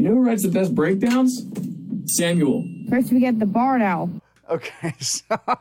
You know who writes the best breakdowns? Samuel. First we get the barn owl. Okay, so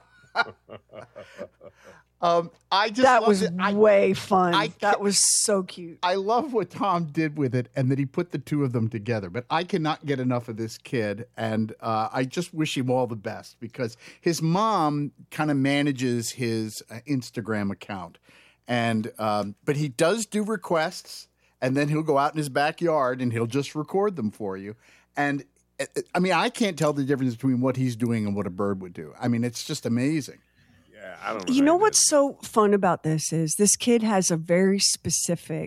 that was way fun. That was so cute. I love what Tom did with it and that he put the two of them together. But I cannot get enough of this kid, and I just wish him all the best because his mom kind of manages his Instagram account, and but he does do requests, and then he'll go out in his backyard and he'll just record them for you. And I mean, I can't tell the difference between what he's doing and what a bird would do. I mean, it's just amazing. Yeah, I don't know. You know what's so fun about this is this kid has a very specific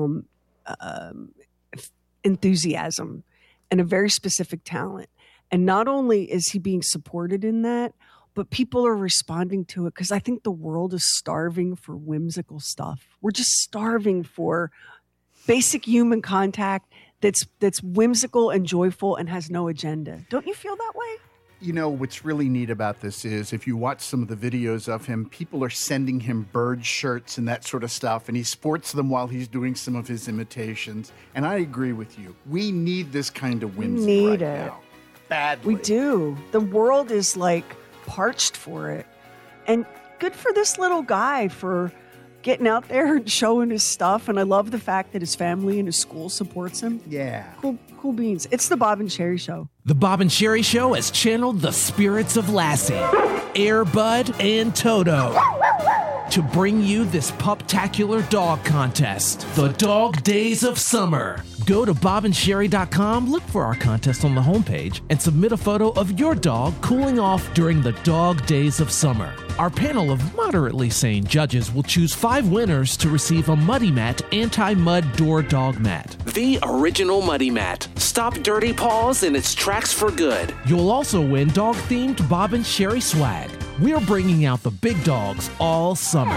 enthusiasm and a very specific talent. And not only is he being supported in that, but people are responding to it because I think the world is starving for whimsical stuff. We're just starving for basic human contact that's whimsical and joyful and has no agenda. Don't you feel that way? You know, what's really neat about this is if you watch some of the videos of him, people are sending him bird shirts and that sort of stuff, and he sports them while he's doing some of his imitations. And I agree with you. We need this kind of whimsy right now. Badly. We do. The world is like parched for it. And good for this little guy for getting out there and showing his stuff. And I love the fact that his family and his school supports him. Yeah. Cool beans. It's the Bob and Sherry Show. The Bob and Sherry Show has channeled the spirits of Lassie, Air Bud, and Toto to bring you this puptacular dog contest, the Dog Days of Summer. Go to bobandsherry.com, look for our contest on the homepage, and submit a photo of your dog cooling off during the Dog Days of Summer. Our panel of moderately sane judges will choose 5 winners to receive a Muddy Mat anti-mud door dog mat. The original Muddy Mat. Stop dirty paws in its tracks for good. You'll also win dog-themed Bob and Sherry swag. We're bringing out the big dogs all summer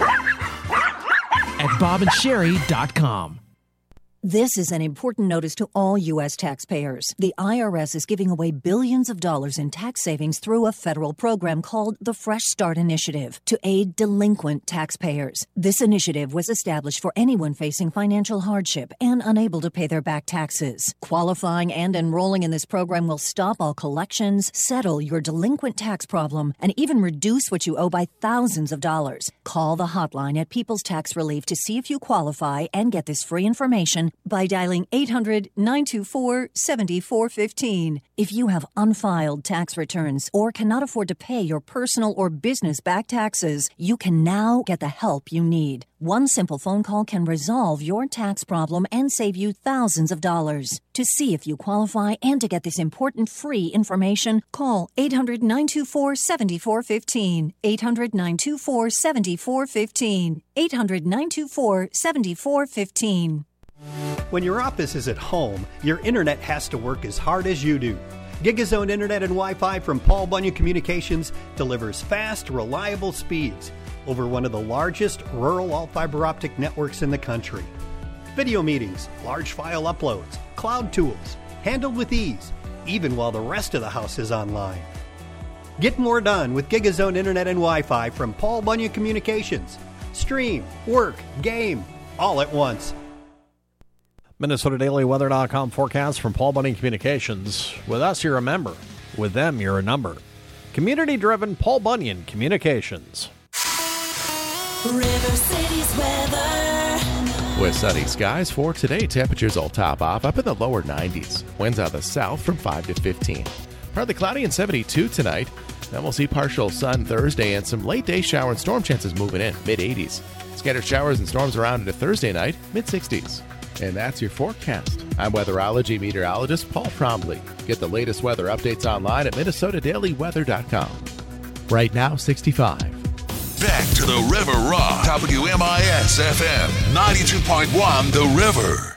at bobandsherry.com. This is an important notice to all U.S. taxpayers. The IRS is giving away billions of dollars in tax savings through a federal program called the Fresh Start Initiative to aid delinquent taxpayers. This initiative was established for anyone facing financial hardship and unable to pay their back taxes. Qualifying and enrolling in this program will stop all collections, settle your delinquent tax problem, and even reduce what you owe by thousands of dollars. Call the hotline at People's Tax Relief to see if you qualify and get this free information by dialing 800-924-7415. If you have unfiled tax returns or cannot afford to pay your personal or business back taxes, you can now get the help you need. One simple phone call can resolve your tax problem and save you thousands of dollars. To see if you qualify and to get this important free information, call 800-924-7415. 800-924-7415. 800-924-7415. When your office is at home, your internet has to work as hard as you do. GigaZone Internet and Wi-Fi from Paul Bunyan Communications delivers fast, reliable speeds over one of the largest rural all-fiber optic networks in the country. Video meetings, large file uploads, cloud tools, handled with ease, even while the rest of the house is online. Get more done with GigaZone Internet and Wi-Fi from Paul Bunyan Communications. Stream, work, game, all at once. MinnesotaDailyWeather.com forecast from Paul Bunyan Communications. With us, you're a member. With them, you're a number. Community-driven Paul Bunyan Communications. River City's weather. With sunny skies for today, temperatures will top off up in the lower 90s. Winds out of the south from 5 to 15. Partly cloudy and 72 tonight. Then we'll see partial sun Thursday and some late-day shower and storm chances moving in, mid-80s. Scattered showers and storms around into Thursday night, mid-60s. And that's your forecast. I'm weatherology meteorologist Paul Trombley. Get the latest weather updates online at MinnesotaDailyWeather.com. Right now, 65. Back to the River Rock. WMIS FM 92.1 The River.